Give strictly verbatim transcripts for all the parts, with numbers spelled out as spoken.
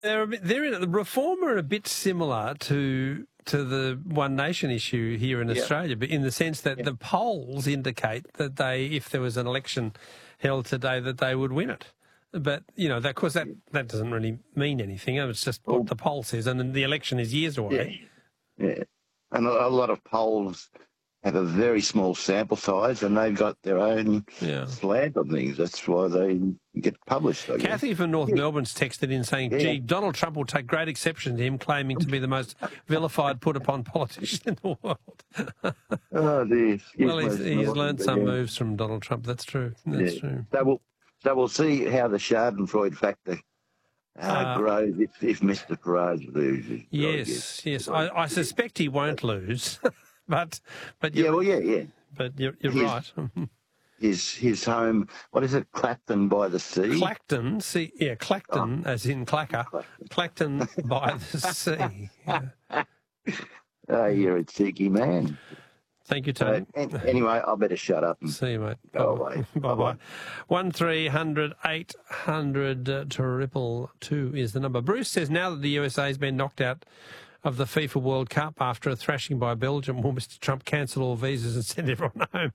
They're a bit, they're the Reform are a bit similar to to the One Nation issue here in Yeah. Australia, but in the sense that Yeah. the polls indicate that they, if there was an election held today, that they would win it. But you know, that, of course, that that doesn't really mean anything. It's just what Well, the poll says, and then the election is years yeah, away. yeah. And a, a lot of polls have a very small sample size, and they've got their own Yeah. slant on things. That's why they get published, I guess. Kathy from North Melbourne's texted in saying, Yeah. gee, Donald Trump will take great exception to him claiming to be the most vilified, put-upon politician in the world. Oh, dear. Well, he's, Yes, he's most learned of some them, yeah. moves from Donald Trump. That's true. That's Yeah. true. So we'll, so we'll see how the Schadenfreude factor uh, Uh, grows if, if Mister Farage loses. I Yes, guess. yes. I, I suspect he won't lose, but but Yeah, you're, well, yeah, yeah. but you're, you're He's- right. His his home, what is it, Clacton by the Sea? Clacton, see, yeah, Clacton, as in clacker, Clacton by the sea. Yeah. Oh, you're a cheeky man. Thank you, So, Tony. an- anyway, I better shut up. And, See you, mate. Go Bye-bye. away. Bye-bye. Bye-bye. One three hundred eight hundred uh, triple two is the number. Bruce says now that the U S A has been knocked out of the FIFA World Cup after a thrashing by Belgium, will Mister Trump cancel all visas and send everyone home?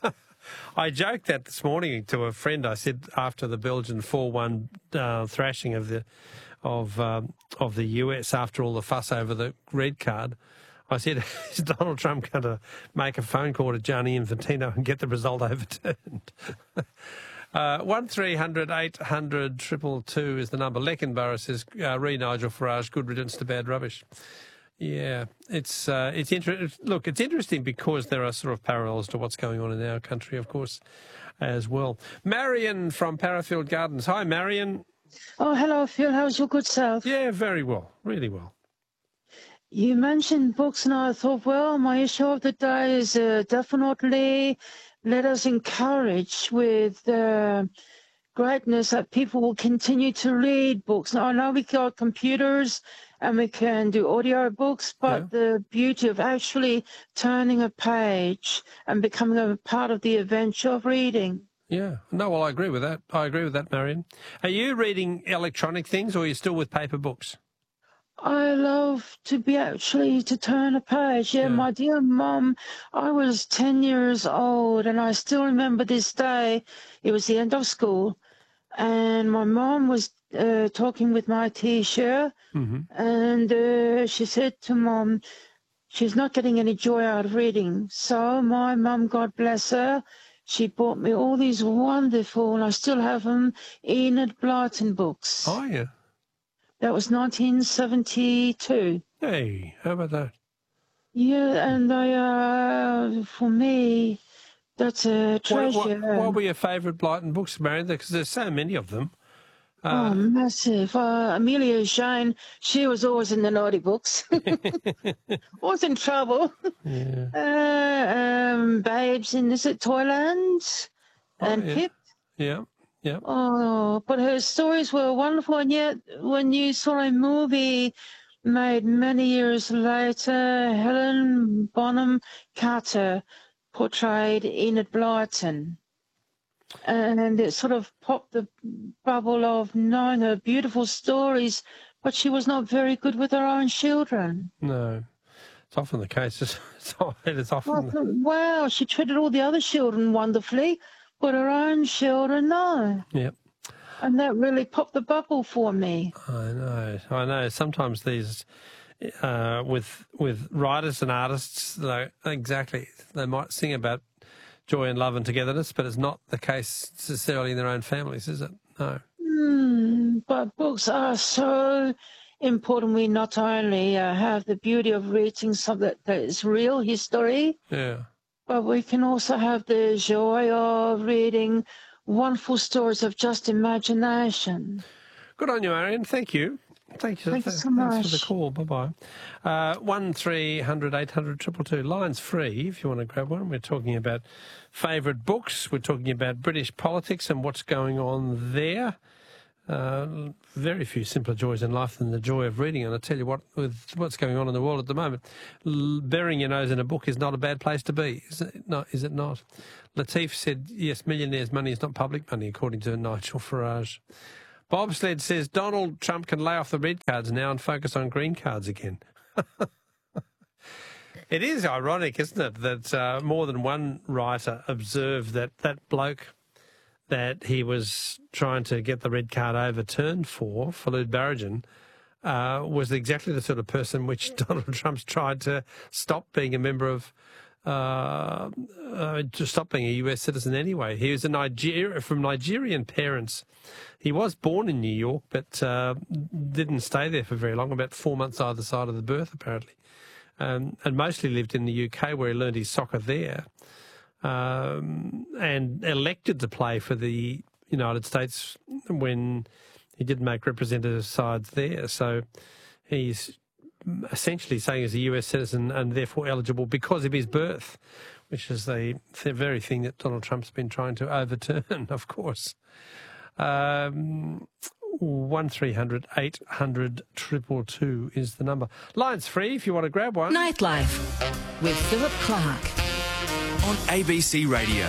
I joked that this morning to a friend. I said after the Belgian four one uh, thrashing of the of um, of the U S after all the fuss over the red card, I said, is Donald Trump going to make a phone call to Gianni Infantino and get the result overturned? uh, one three hundred eight hundred triple two is the number. Leckenborough says, uh, re Nigel Farage, good riddance to bad rubbish. Yeah, it's uh, it's inter- look, it's interesting because there are sort of parallels to what's going on in our country, of course, as well. Marion from Parafield Gardens. Hi, Marion. Oh, hello, Phil. How's your good self? Yeah, very well, really well. You mentioned books, and I thought, well, my issue of the day is uh, definitely let us encourage with uh, greatness that people will continue to read books. Now, I know we got computers and we can do audio books, but Yeah. the beauty of actually turning a page and becoming a part of the adventure of reading. Yeah, no, well, I agree with that. I agree with that, Marion. Are you reading electronic things, or are you still with paper books? I love to be actually to turn a page. Yeah, Yeah. my dear mum, I was ten years old and I still remember this day. It was the end of school and my mum was uh, talking with my teacher Mm-hmm. and uh, she said to mum, she's not getting any joy out of reading. So my mum, God bless her, she bought me all these wonderful, and I still have them, Enid Blyton books. Oh, yeah. That was nineteen seventy-two. Hey, how about that? Yeah, and I, uh, for me, that's a What, treasure. what, what were your favourite Blyton books, Marion? Because there's so many of them. Oh, Uh, massive. Uh, Amelia Jane, she was always in the naughty books. Was in trouble. yeah. Uh, um, Babes in, is it Toyland? Oh, And yeah. Pip. Yeah, yeah. Oh, but her stories were wonderful, and yet when you saw a movie made many years later, Helen Bonham Carter portrayed Enid Blyton. And it sort of popped the bubble of knowing her beautiful stories, but she was not very good with her own children. No, it's often the case. It's, it's often, it's I often thought, wow, she treated all the other children wonderfully, but her own children, no. yeah. And that really popped the bubble for me. I know, I know. Sometimes these, uh, with with writers and artists, they, exactly, they might sing about joy and love and togetherness, but it's not the case necessarily in their own families, is it? No. Mm, but books are so important. We not only uh, have the beauty of reading something that, that is real history, Yeah. but we can also have the joy of reading wonderful stories of just imagination. Good on you, Marion. Thank you. Thank you. Thank you Th- so Thanks for the much. call. Bye-bye. Uh, one three hundred eight hundred triple two. Line's free if you want to grab one. We're talking about favourite books. We're talking about British politics and what's going on there. Uh, very few simpler joys in life than the joy of reading. And I tell you what, with what's going on in the world at the moment, l- burying your nose in a book is not a bad place to be, is it not? Is it not? Latif said, yes, millionaires' money is not public money, according to Nigel Farage. Bobsled says Donald Trump can lay off the red cards now and focus on green cards again. It is ironic, isn't it, that uh, more than one writer observed that that bloke that he was trying to get the red card overturned for, Falude Barajan, uh, was exactly the sort of person which Donald Trump's tried to stop being a member of, uh, uh, to stop being a U S citizen anyway. He was a Niger- from Nigerian parents. He was born in New York, but uh, didn't stay there for very long, about four months either side of the birth, apparently. Um, and mostly lived in the U K, where he learned his soccer there, um, and elected to play for the United States when he did make representative sides there. So he's essentially saying he's a U S citizen and therefore eligible because of his birth, which is the, the very thing that Donald Trump's been trying to overturn, of course. Um, one three hundred eight hundred two two two is the number. Line's free if you want to grab one. Nightlife with Philip Clark on A B C Radio.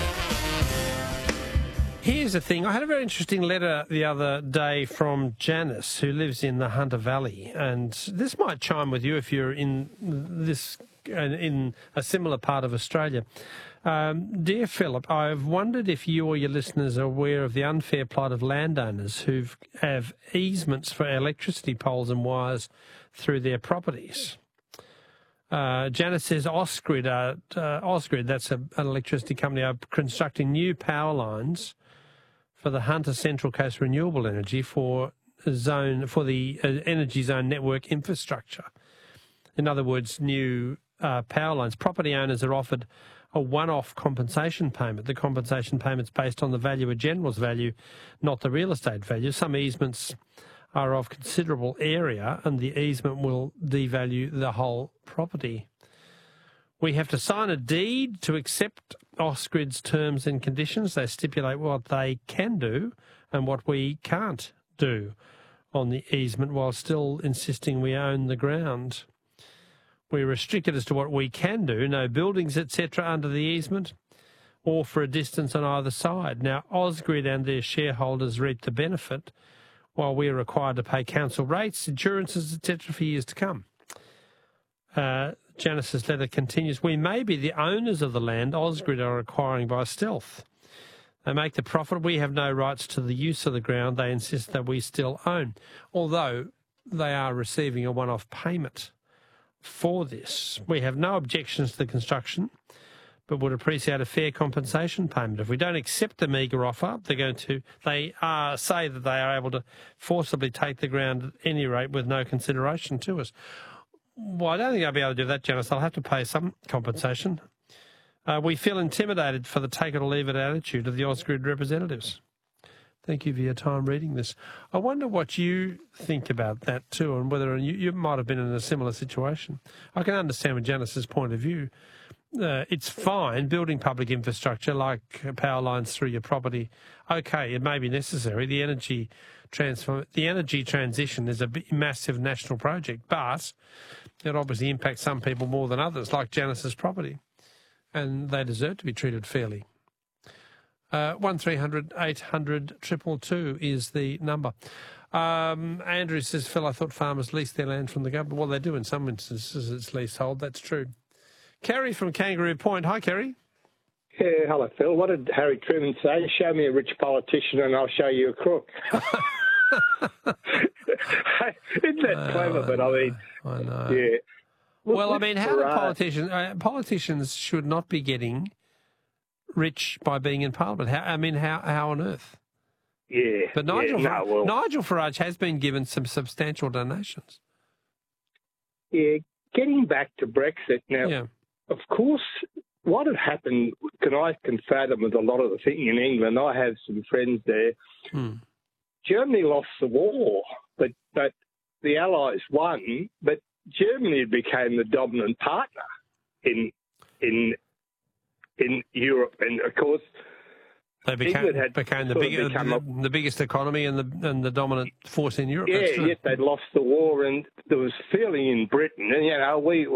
Here's the thing. I had a very interesting letter the other day from Janice, who lives in the Hunter Valley, and this might chime with you if you're in this in a similar part of Australia. Um, Dear Philip, I've wondered if you or your listeners are aware of the unfair plight of landowners who have easements for electricity poles and wires through their properties. Uh, Janice says Ausgrid, uh, uh, Ausgrid, that's a, an electricity company, are constructing new power lines for the Hunter Central Coast Renewable Energy for zone for the uh, energy zone network infrastructure. In other words, new uh, power lines. Property owners are offered a one-off compensation payment. The compensation payment's based on the valuer general's value, not the real estate value. Some easements are of considerable area and the easement will devalue the whole property. We have to sign a deed to accept Ausgrid's terms and conditions. They stipulate what they can do and what we can't do on the easement while still insisting we own the ground. We're restricted as to what we can do, no buildings, et cetera, under the easement or for a distance on either side. Now, Ausgrid and their shareholders reap the benefit while we are required to pay council rates, insurances, et cetera, for years to come. Uh, Janice's letter continues, we may be the owners of the land Ausgrid are acquiring by stealth. They make the profit. We have no rights to the use of the ground they insist that we still own, although they are receiving a one-off payment for this. We have no objections to the construction, but would appreciate a fair compensation payment. If we don't accept the meagre offer, they're going to, they are, say that they are able to forcibly take the ground at any rate with no consideration to us. Well, I don't think I'll be able to do that, Janice. I'll have to pay some compensation. Uh, we feel intimidated for the take it or leave it attitude of the Ausgrid representatives. Thank you for your time reading this. I wonder what you think about that too, and whether you, you might have been in a similar situation. I can understand with Janice's point of view. Uh, it's fine building public infrastructure like power lines through your property. Okay, it may be necessary. The energy transform, the energy transition is a big, massive national project, but it obviously impacts some people more than others, like Janice's property, and they deserve to be treated fairly. Uh, one three hundred eight hundred two two two is the number. Um, Andrew says, Phil, I thought farmers lease their land from the government. Well, they do in some instances. It's leasehold. That's true. Kerry from Kangaroo Point. Hi, Kerry. Yeah, hello, Phil. What did Harry Truman say? Show me a rich politician and I'll show you a crook. Isn't that clever? But I mean, I know. Yeah. Look, well, I mean, how do Farage, politicians, uh, politicians should not be getting rich by being in Parliament? How, I mean, how how on earth? Yeah. But Nigel, yeah, no, well, Nigel Farage has been given some substantial donations. Yeah, getting back to Brexit now, Yeah. of course, what had happened, can I can fathom with a lot of the thing in England, I have some friends there. Hmm. Germany lost the war, but, but the Allies won, but Germany became the dominant partner in in in Europe. And, of course, They became, England had became the, sort of big, become the, a- the biggest economy and the and the dominant force in Europe. Yeah, That's true. yet they'd lost the war, and there was feeling in Britain, and you know, we,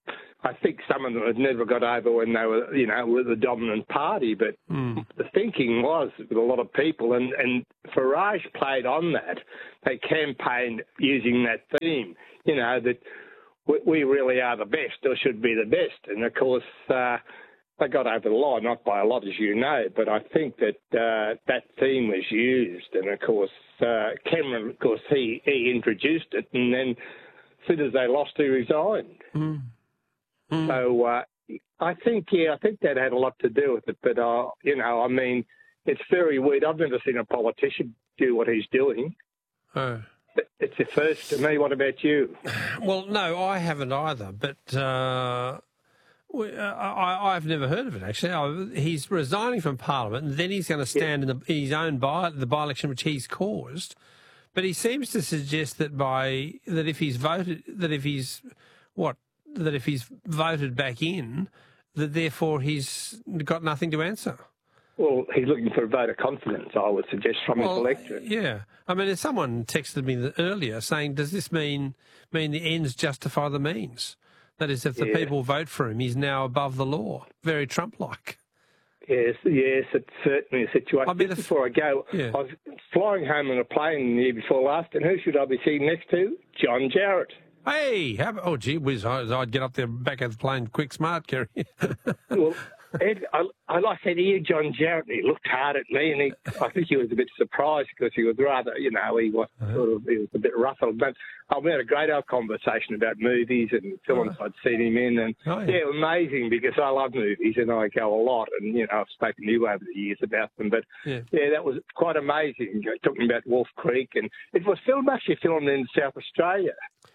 I think some of them had never got over when they were, you know, were the dominant party, but Mm. the thinking was with a lot of people, and and Farage played on that. They campaigned using that theme, you know, that we, we really are the best, or should be the best, and of course. Uh, They got over the line, not by a lot, as you know, but I think that uh, that theme was used. And, of course, uh, Cameron, of course, he, he introduced it, and then as soon as they lost, he resigned. Mm. Mm. So uh, I think, yeah, I think that had a lot to do with it. But, uh, you know, I mean, it's very weird. I've never seen a politician do what he's doing. Oh. It's a first to me. What about you? Well, no, I haven't either, but... Uh... Well, uh, I, I've never heard of it, actually. I, he's resigning from Parliament, and then he's going to stand yeah. in, the, in his own by, the by-election which he's caused. But he seems to suggest that by that if he's voted, that if he's what, that if he's voted back in, that therefore he's got nothing to answer. Well, he's looking for a vote of confidence, I would suggest, from well, his electorate. Yeah, I mean, someone texted me earlier saying, "Does this mean mean the ends justify the means?" That is, if the yeah. people vote for him, he's now above the law. Very Trump-like. Yes, yes, it's certainly a situation. I mean, Just if, before I go, yeah. I was flying home on a plane the year before last, and who should I be sitting next to? John Jarrett. Hey, how about, oh, gee whiz, I'd get up there back of the plane quick smart, Kerry. Well, Ed, I, I said to you, John Jarrett, and he looked hard at me, and he, I think he was a bit surprised because he was rather, you know, he was uh-huh. sort of, he was a bit ruffled. But we had a great old conversation about movies and films uh-huh. I'd seen him in, and oh, yeah. yeah, amazing because I love movies and I go a lot, and you know, I've spoken to you over the years about them. But yeah, yeah that was quite amazing. Talking about Wolf Creek, and it was filmed actually filmed in South Australia.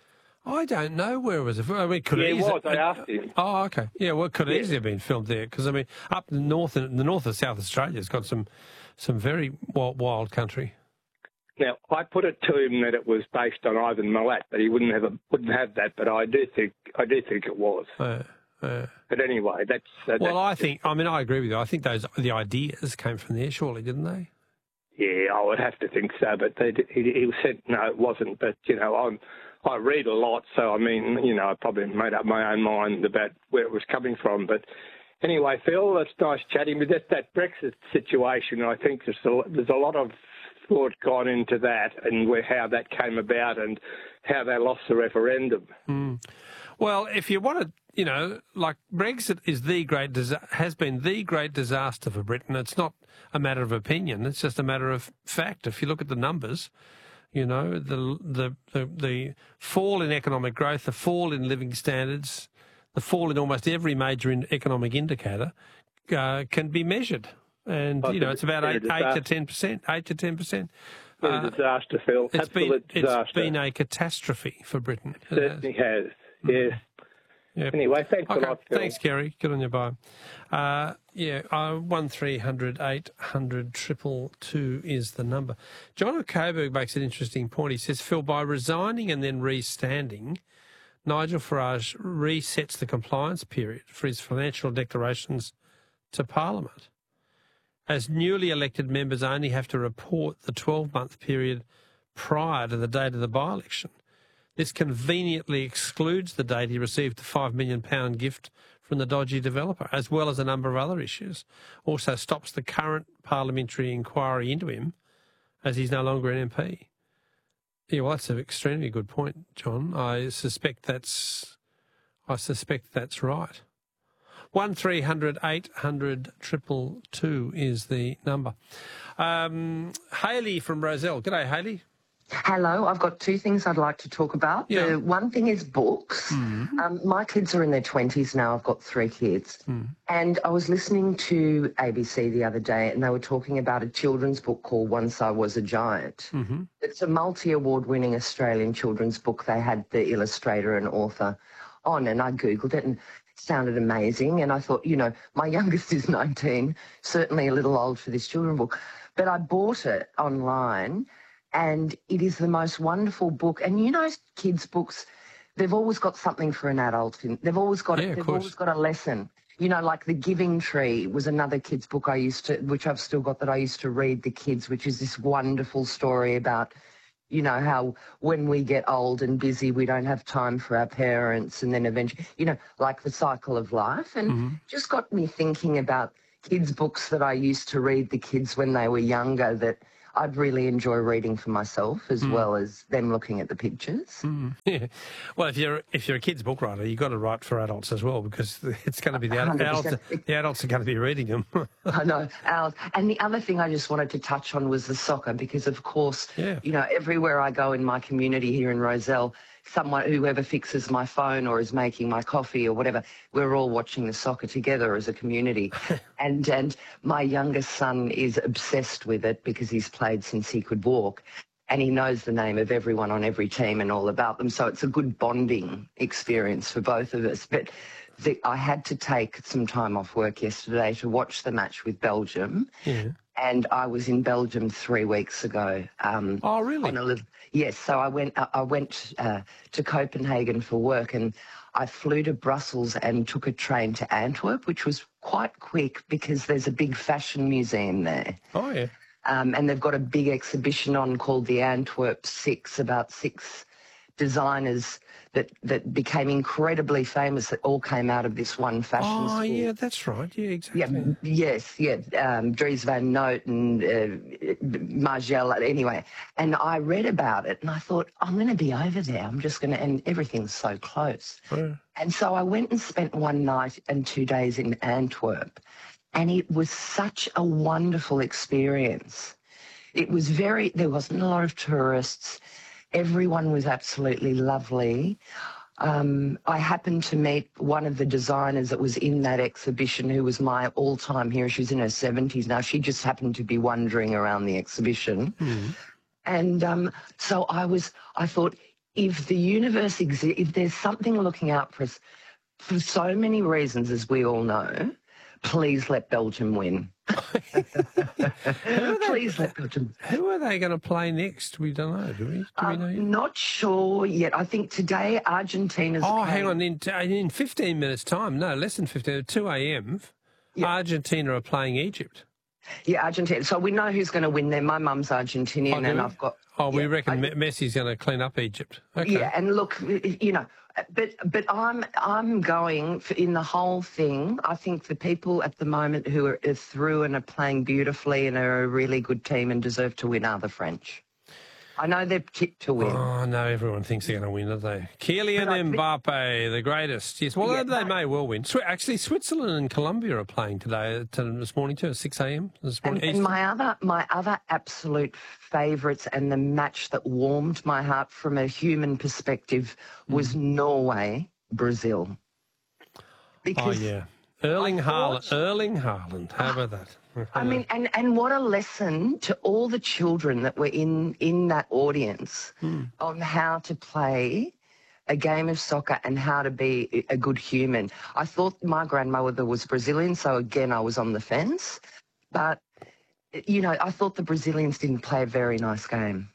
I don't know where it was. I mean, could yeah, it was. I asked him. Oh, okay. Yeah, well, it could yeah. easily have been filmed there because I mean, up in the north, in the north of South Australia, has got some, some very wild, wild country. Now, I put it to him that it was based on Ivan Milat, but he wouldn't have a, wouldn't have that. But I do think I do think it was. Uh, uh, but anyway, that's. Uh, well, that's, I think. I mean, I agree with you. I think those the ideas came from there, surely, didn't they? Yeah, I would have to think so. But they, he, he said no, it wasn't. But you know, I'm. I read a lot, so I mean, you know, I probably made up my own mind about where it was coming from. But anyway, Phil, it's nice chatting. But that, that Brexit situation, I think there's a, there's a lot of thought gone into that and where how that came about and how they lost the referendum. Mm. Well, if you want to, you know, like Brexit is the great has been the great disaster for Britain. It's not a matter of opinion; it's just a matter of fact. If you look at the numbers. You know, the, the the the fall in economic growth, the fall in living standards, the fall in almost every major in economic indicator uh, can be measured. And, you know, it's about eight, eight to ten percent, eight to ten percent. It's a disaster, Phil. It's Absolute been, disaster. It's been a catastrophe for Britain. It certainly has, yes. Yep. Anyway, thanks okay. a lot, Phil. Thanks, Kerry. Good on you, bye. Uh, yeah, uh, one three hundred eight hundred triple two is the number. John Coburg makes an interesting point. He says, Phil, by resigning and then re-standing, Nigel Farage resets the compliance period for his financial declarations to Parliament. As newly elected members only have to report the twelve-month period prior to the date of the by-election. This conveniently excludes the date he received the five million pound gift from the dodgy developer, as well as a number of other issues. Also stops the current parliamentary inquiry into him, as he's no longer an M P. Yeah, well, that's an extremely good point, John. I suspect that's, I suspect that's right. One three hundred eight hundred triple two is the number. Um, Hayley from Roselle. G'day, Hayley. Hello, I've got two things I'd like to talk about. Yeah. The one thing is books. Mm. Um, my kids are in their twenties now. I've got three kids. Mm. And I was listening to A B C the other day and they were talking about a children's book called Once I Was a Giant. Mm-hmm. It's a multi-award winning Australian children's book. They had the illustrator and author on and I Googled it and it sounded amazing. And I thought, you know, my youngest is nineteen, certainly a little old for this children's book. But I bought it online. And it is the most wonderful book. And you know, kids' books, they've always got something for an adult. In, they've always got yeah, they've always got a lesson. You know, like The Giving Tree was another kids' book I used to, which I've still got, that I used to read the kids, which is this wonderful story about, you know, how when we get old and busy, we don't have time for our parents, and then eventually, you know, like the cycle of life. And Mm-hmm. just got me thinking about kids' books that I used to read the kids when they were younger that I'd really enjoy reading for myself, as Mm. well as them looking at the pictures. Mm. Yeah. Well, if you're if you're a kids' book writer, you've got to write for adults as well, because it's going to be the ad- one hundred adults. percent. The adults are going to be reading them. I know, Al. And the other thing I just wanted to touch on was the soccer, because, of course, Yeah. you know, everywhere I go in my community here in Rozelle, someone, whoever fixes my phone or is making my coffee or whatever, we're all watching the soccer together as a community. and and my youngest son is obsessed with it because he's played since he could walk. And he knows the name of everyone on every team and all about them. So it's a good bonding experience for both of us. But the, I had to take some time off work yesterday to watch the match with Belgium. Yeah. And I was in Belgium three weeks ago. Um, Oh, really? On a little, yes. So I went. I went uh, to Copenhagen for work, and I flew to Brussels and took a train to Antwerp, which was quite quick because there's a big fashion museum there. Oh, yeah. Um, and they've got a big exhibition on called the Antwerp Six, about six designers that, that became incredibly famous, that all came out of this one fashion Oh, school. yeah, that's right. Yeah, exactly. Yeah, yes, yeah, um, Dries Van Noot and uh, Margell, anyway. And I read about it and I thought, I'm going to be over there. I'm just going to, and everything's so close. Yeah. And so I went and spent one night and two days in Antwerp, and it was such a wonderful experience. It was very, there wasn't a lot of tourists. Everyone was absolutely lovely. Um, I happened to meet one of the designers that was in that exhibition, who was my all-time hero. She was in her seventies now. She just happened to be wandering around the exhibition. Mm. And um, so I was, I thought, if the universe exists, if there's something looking out for us, for so many reasons, as we all know, please let Belgium win. Please let Belgium. Who are they going to play next? We don't know, do we? Do we know yet? I'm not sure yet. I think today Argentina's Oh, playing. hang on. In, in fifteen minutes' time, no, less than fifteen, two a.m., Yeah. Argentina are playing Egypt. Yeah, Argentina. So we know who's going to win there. My mum's Argentinian, Oh, do and we? I've got. Oh, we yeah, reckon I- Me- Messi's going to clean up Egypt. Okay. Yeah, and look, you know, but but I'm I'm going for, in the whole thing. I think the people at the moment who are, are through and are playing beautifully and are a really good team and deserve to win are the French. I know they're tipped to win. Oh, no, everyone thinks they're going to win, don't they? Kylian But I think- Mbappe, the greatest. Yes, well, Yeah, they but- may well win. Swi- Actually, Switzerland and Colombia are playing today, uh, to, this morning too, at six a.m. this And, morning. and Eastern. my other my other absolute favourites, and the match that warmed my heart from a human perspective, was Mm. Norway, Brazil. Oh, Because yeah. Erling I Haaland. thought- Erling Haaland. How about that? I mean, and, and what a lesson to all the children that were in, in that audience Hmm. on how to play a game of soccer and how to be a good human. I thought my grandmother was Brazilian, so again, I was on the fence. But, you know, I thought the Brazilians didn't play a very nice game.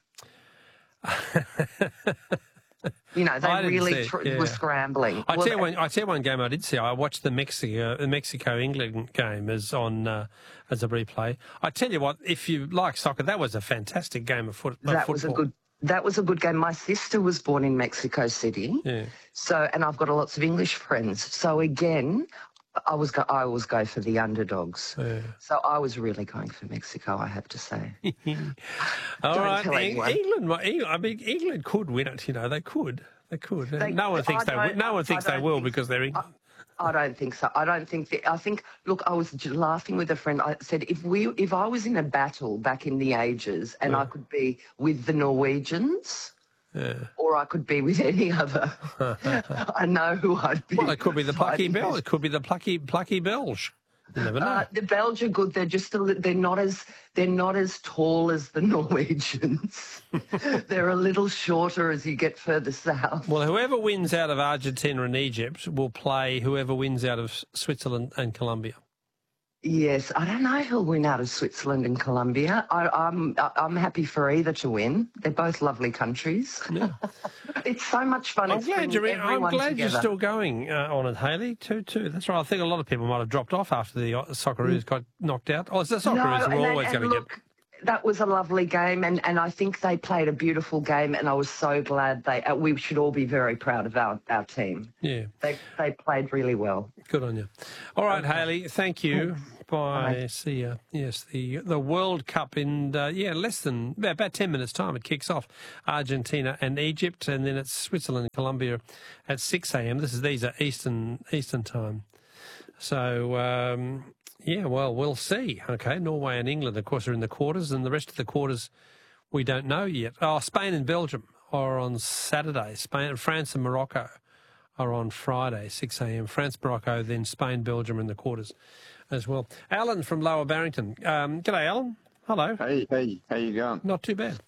You know, I they didn't see really it, tr- yeah. were scrambling. I Well, tell you one. I tell you one game I did see. I watched the Mexico the Mexico England game as on uh, as a replay. I tell you what, if you like soccer, that was a fantastic game of, foot, of that football. was a good that was a good game. My sister was born in Mexico City. Yeah. So, and I've got lots of English friends. So again, I was go, I always go for the underdogs. Yeah. So I was really going for Mexico, I have to say. All Don't right, tell Eng- anyone. England. well, Eng- I mean, England could win it. You know, they could. They could. They- no one thinks I they. Will. don't- No one I thinks they don't will think- because they're England. I don't think so. I don't think that. I think. Look, I was j- laughing with a friend. I said, if we, if I was in a battle back in the ages, and I could be with the Norwegians, Yeah. or I could be with any other, I know who I'd be. Well, it could be the plucky fighting Bel. with. It could be the plucky plucky Belge. You never know. Uh, the Belgians are good. They're just a, li- they're not as they're not as tall as the Norwegians. They're a little shorter as you get further south. Well, whoever wins out of Argentina and Egypt will play whoever wins out of Switzerland and Colombia. Yes, I don't know who'll win out of Switzerland and Colombia. I, I'm I'm happy for either to win. They're both lovely countries. Yeah. It's so much fun. I'm It's glad you're. bringing I'm everyone glad together. you're still going uh, on it, Haley. Too, too. That's right. I think a lot of people might have dropped off after the uh, Socceroos got knocked out. Oh, it's the Socceroos No, were and- always and going to look, get. That was a lovely game, and, and I think they played a beautiful game, and I was so glad they. Uh, we should all be very proud of our, our team. Yeah. They they played really well. Good on you. All right, Okay. Haley. Thank you. Bye. Bye. See ya. Yes, the the World Cup in uh, yeah less than about, about ten minutes time. It kicks off. Argentina and Egypt, and then it's Switzerland and Colombia at six a m. This is these are Eastern Eastern time. So. Um, Yeah, well, we'll see. Okay, Norway and England, of course, are in the quarters, and the rest of the quarters we don't know yet. Oh, Spain and Belgium are on Saturday. Spain, France and Morocco are on Friday, six a m. France, Morocco, then Spain, Belgium in the quarters as well. Alan from Lower Barrington. Um, g'day, Alan. Hello. Hey, hey, how you going? Not too bad.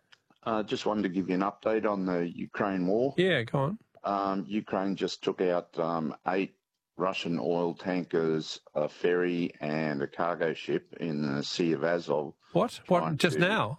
Uh, just wanted to give you an update on the Ukraine war. Yeah, go on. Um, Ukraine just took out um, eight Russian oil tankers, a ferry, and a cargo ship in the Sea of Azov. What? What? Trying Just to- now?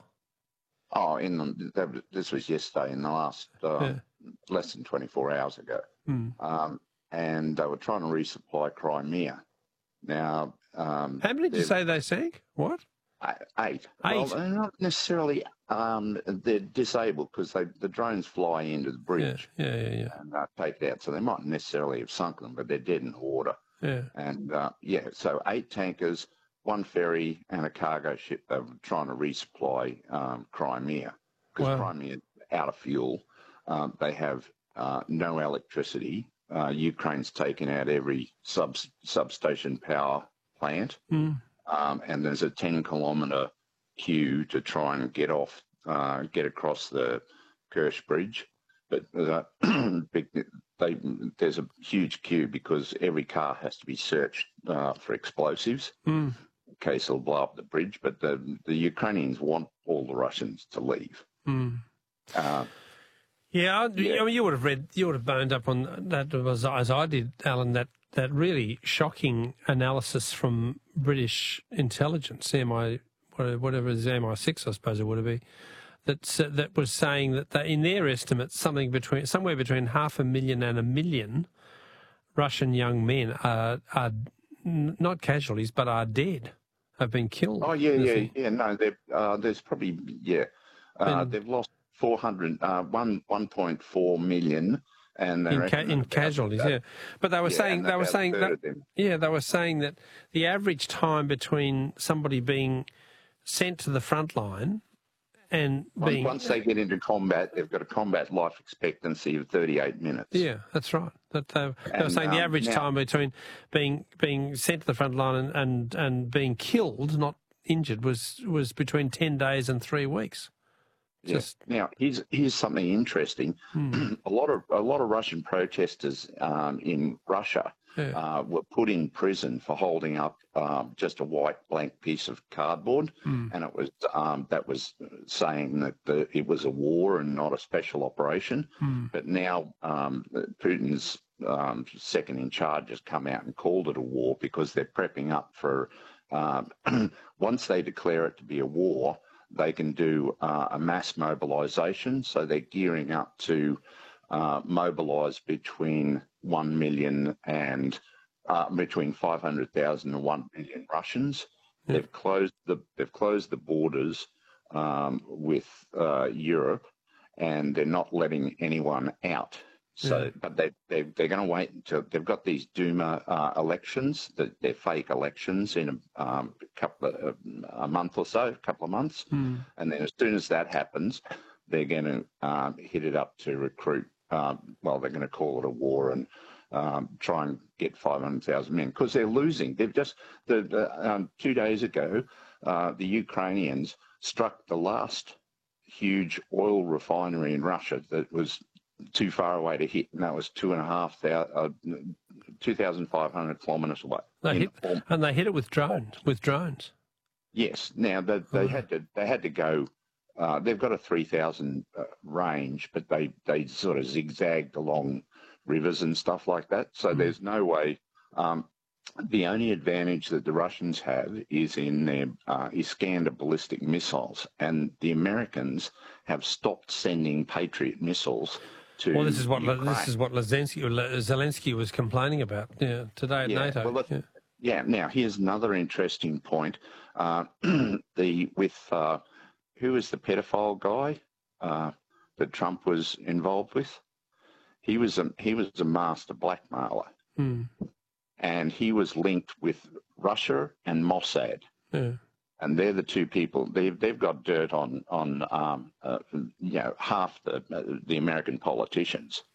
Oh, in the, that, was- this was yesterday, in the last uh, Yeah. less than twenty-four hours ago. Hmm. Um, and they were trying to resupply Crimea. Now, um, How many did you they've- say they sank? What? Uh, Eight. Eight. Well, they're not necessarily. Um, they're disabled because they the drones fly into the Yeah, bridge yeah, yeah, yeah. and uh, take it out. So they might necessarily have sunk them, but they're dead in the water. yeah. And uh, yeah, so eight tankers, one ferry, and a cargo ship. They were trying to resupply um, Crimea because Wow. Crimea is out of fuel. Um, they have uh, no electricity. Uh, Ukraine's taken out every sub substation power plant. Hmm. Um, and there's a ten kilometre queue to try and get off, uh, get across the Kerch Bridge. But uh, big, they, there's a huge queue because every car has to be searched uh, for explosives Hmm. in case they'll blow up the bridge. But the, the Ukrainians want all the Russians to leave. Hmm. Uh, Yeah, I, Yeah. I mean, you would have read, you would have boned up on that as, as I did, Alan. That that really shocking analysis from British intelligence, M I, whatever it is, M I six, I suppose it would be, that that was saying that they, in their estimates, something between somewhere between half a million and a million Russian young men are are n- not casualties, but are dead, have been killed. oh yeah, in the yeah, thing. yeah. No, they've, uh, there's probably yeah, uh, And- they've lost four hundred, uh, one one point four million. And they In, ca- reckon in about- casualties, yeah. But they were yeah, saying and they were about a saying third that of them. yeah, they were saying that the average time between somebody being sent to the front line and Once, being once they get into combat, they've got a combat life expectancy of thirty-eight minutes. yeah, that's right. That they, they were And, saying the um, average now- time between being being sent to the front line and, and, and being killed, not injured, was was between ten days and three weeks. Yeah. Just Now, here's here's something interesting. Hmm. a lot of a lot of Russian protesters um, in Russia yeah. uh, were put in prison for holding up um, just a white blank piece of cardboard, Hmm. and it was um, that was saying that the, it was a war and not a special operation. Hmm. But now um, Putin's um, second in charge has come out and called it a war because they're prepping up for um, once they declare it to be a war, they can do uh, a mass mobilisation. So they're gearing up to uh, mobilise between one million and uh, between five hundred thousand and one million Russians. Yeah. They've closed the they've closed the borders um, with uh, Europe, and they're not letting anyone out. So, Yeah. but they they they're going to wait until they've got these Duma uh, elections. That they're fake elections in a um, couple of a month or so, a couple of months, Hmm. and then as soon as that happens, they're going to um, hit it up to recruit. Um, well, they're going to call it a war and um, try and get five hundred thousand men because they're losing. They've just the, the um, two days ago, uh, the Ukrainians struck the last huge oil refinery in Russia that was too far away to hit, and that was two and a half thousand, uh, two thousand five hundred kilometres away. They In hit, the form- and they hit it with drones. With drones. yes. Now they, they had to they had to go. Uh, they've got a three thousand uh, range, but they they sort of zigzagged along rivers and stuff like that. So Mm. there's no way. Um, the only advantage that the Russians have is in their uh, Iskander ballistic missiles, and the Americans have stopped sending Patriot missiles to Well, this is what Ukraine. this is what Zelensky, Zelensky was complaining about yeah, today at Yeah, NATO. well, yeah. Yeah. Now, here's another interesting point. Uh, the with uh, who was the pedophile guy uh, that Trump was involved with? He was a he was a master blackmailer, Hmm. and he was linked with Russia and Mossad. Yeah. And they're the two people. They've they've got dirt on on um, uh, you know half the uh, the American politicians.